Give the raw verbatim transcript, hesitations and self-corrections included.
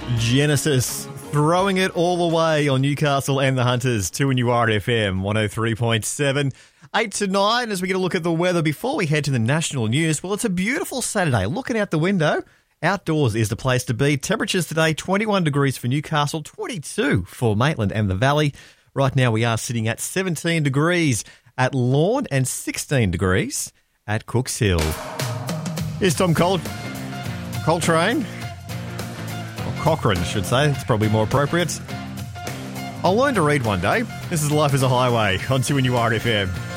Genesis throwing it all away on Newcastle and the Hunters. two and you are at F M one oh three point seven. eight to nine as we get a look at the weather before we head to the national news. Well, it's a beautiful Saturday. Looking out the window, outdoors is the place to be. Temperatures today, twenty-one degrees for Newcastle, twenty-two for Maitland and the Valley. Right now we are sitting at seventeen degrees at Lorne and sixteen degrees at Cooks Hill. Here's Tom Col- Coltrane. Cochrane, I should say. It's probably more appropriate. I'll learn to read one day. This is Life as a Highway on two and you are F M.